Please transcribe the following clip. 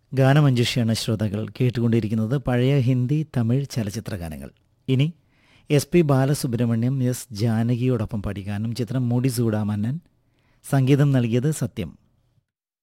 ഗാനമഞ്ജുഷിയാണ് ശ്രോതാക്കൾ കേട്ടുകൊണ്ടിരിക്കുന്നത്. പഴയ ഹിന്ദി, തമിഴ് ചലച്ചിത്ര ഗാനങ്ങൾ. ഇനി SP ബാലസുബ്രഹ്മണ്യം, S ജാനകിയോടൊപ്പം പാടിയ ഗാനം. ചിത്രം മുടി സൂടാമന്നൻ. സംഗീതം നൽകിയത് സത്യം.